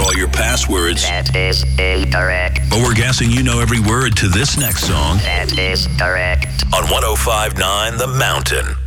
all your passwords. That is incorrect. But we're guessing you know every word to this next song. That is correct. On 105.9 The Mountain.